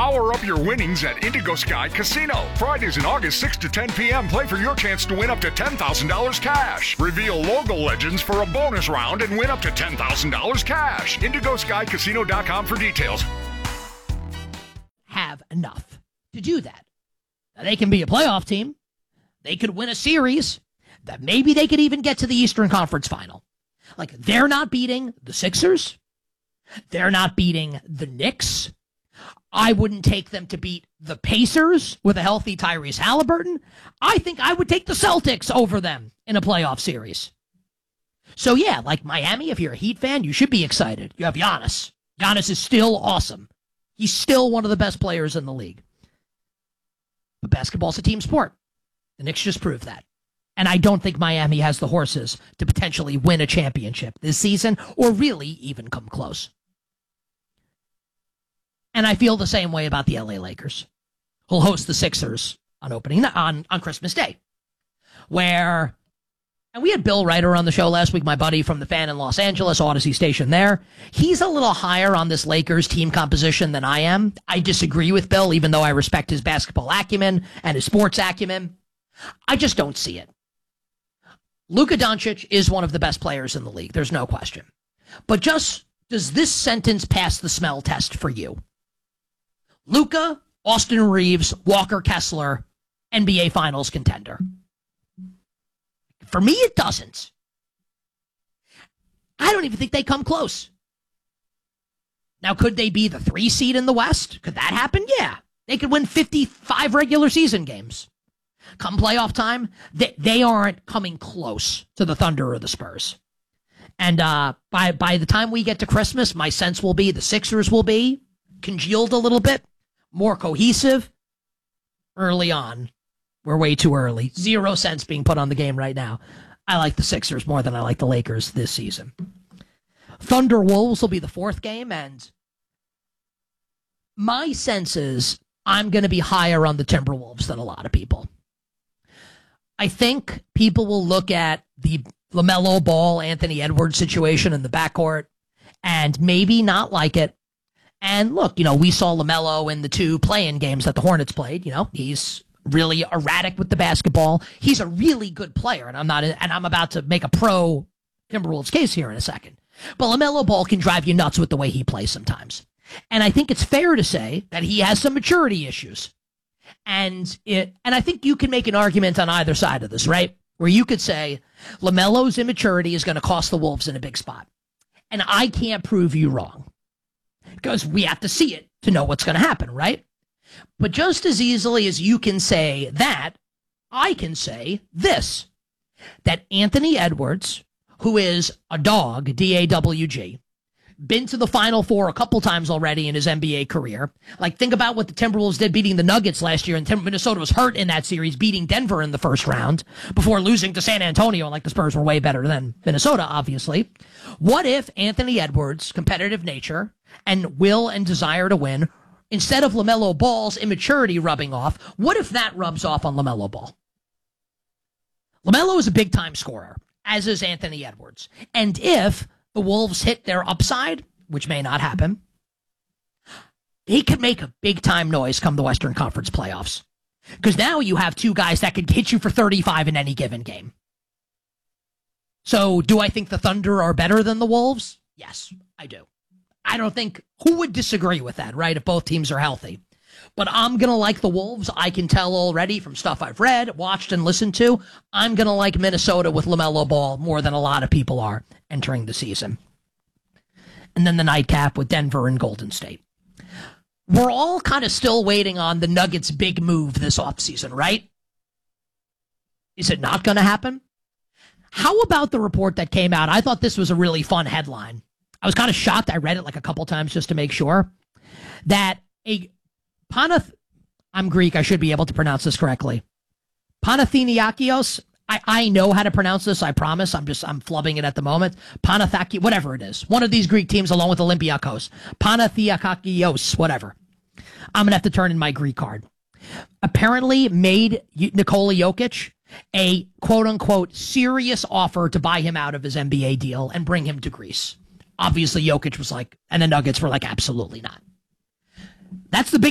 Power up your winnings at Indigo Sky Casino. Fridays in August 6 to 10 p.m. Play for your chance to win up to $10,000 cash. Reveal logo legends for a bonus round and win up to $10,000 cash. IndigoSkyCasino.com for details. Have enough to do that. Now, they can be a playoff team. They could win a series. That maybe they could even get to the Eastern Conference Final. Like, they're not beating the Sixers. They're not beating the Knicks. I wouldn't take them to beat the Pacers with a healthy Tyrese Halliburton. I think I would take the Celtics over them in a playoff series. So, yeah, like Miami, if you're a Heat fan, you should be excited. You have Giannis. Giannis is still awesome. He's still one of the best players in the league. But basketball's a team sport. The Knicks just proved that. And I don't think Miami has the horses to potentially win a championship this season or really even come close. And I feel the same way about the LA Lakers, who'll host the Sixers on Christmas Day. And we had Bill Ryder on the show last week, my buddy from the Fan in Los Angeles, Odyssey Station there. He's a little higher on this Lakers team composition than I am. I disagree with Bill, even though I respect his basketball acumen and his sports acumen. I just don't see it. Luka Doncic is one of the best players in the league. There's no question. But just does this sentence pass the smell test for you? Luka, Austin Reeves, Walker Kessler, NBA Finals contender. For me, it doesn't. I don't even think they come close. Now, could they be the 3 seed in the West? Could that happen? Yeah. They could win 55 regular season games. Come playoff time, they aren't coming close to the Thunder or the Spurs. And by the time we get to Christmas, my sense will be the Sixers will be congealed a little bit, more cohesive. Early on, we're way too early. 0 cents being put on the game right now. I like the Sixers more than I like the Lakers this season. Thunder Wolves will be the 4th game, and my sense is I'm going to be higher on the Timberwolves than a lot of people. I think people will look at the LaMelo Ball, Anthony Edwards situation in the backcourt and maybe not like it. And look, we saw LaMelo in the 2 play-in games that the Hornets played. He's really erratic with the basketball. He's a really good player, and I'm about to make a pro Timberwolves case here in a second. But LaMelo Ball can drive you nuts with the way he plays sometimes. And I think it's fair to say that he has some maturity issues. And I think you can make an argument on either side of this, right? Where you could say LaMelo's immaturity is going to cost the Wolves in a big spot. And I can't prove you wrong because we have to see it to know what's going to happen, right? But just as easily as you can say that, I can say this, that Anthony Edwards, who is a dog, D-A-W-G, been to the Final Four a couple times already in his NBA career. Like, think about what the Timberwolves did beating the Nuggets last year, and Minnesota was hurt in that series, beating Denver in the first round before losing to San Antonio, like the Spurs were way better than Minnesota, obviously. What if Anthony Edwards' competitive nature and will and desire to win, instead of LaMelo Ball's immaturity rubbing off, what if that rubs off on LaMelo Ball? LaMelo is a big-time scorer, as is Anthony Edwards. And if the Wolves hit their upside, which may not happen, they could make a big-time noise come the Western Conference playoffs. Because now you have 2 guys that could hit you for 35 in any given game. So do I think the Thunder are better than the Wolves? Yes, I do. I don't think, who would disagree with that, right, if both teams are healthy? But I'm going to like the Wolves. I can tell already from stuff I've read, watched, and listened to. I'm going to like Minnesota with LaMelo Ball more than a lot of people are entering the season. And then the nightcap with Denver and Golden State. We're all kind of still waiting on the Nuggets' big move this offseason, right? Is it not going to happen? How about the report that came out? I thought this was a really fun headline. I was kind of shocked. I read it like a couple times just to make sure. That I'm Greek. I should be able to pronounce this correctly. Panathinaikos. I know how to pronounce this. I promise. I'm flubbing it at the moment. Panathaki, whatever it is. One of these Greek teams along with Olympiakos. Panathinaikos, whatever. I'm going to have to turn in my Greek card. Apparently made Nikola Jokic a quote-unquote serious offer to buy him out of his NBA deal and bring him to Greece. Obviously, Jokic was like, and the Nuggets were like, absolutely not. That's the big